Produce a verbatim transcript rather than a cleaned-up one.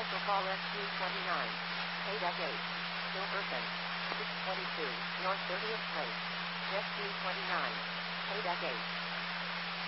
Commercial call S Q twenty-nine. A eight. Silverton. six twenty-two, North thirtieth Place. S Q twenty-nine. A eight.